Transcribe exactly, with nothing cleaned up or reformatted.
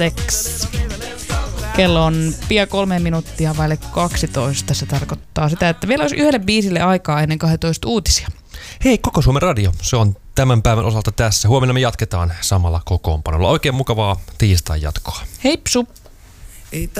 Tex. Kello on pian kolme minuuttia vaille kaksitoista. Se tarkoittaa sitä, että vielä olisi yhdelle biisille aikaa ennen kaksitoista uutisia. Hei, Koko Suomen Radio. Se on tämän päivän osalta tässä. Huomenna me jatketaan samalla kokoonpanolla. Oikein mukavaa tiistain jatkoa. Heipsu!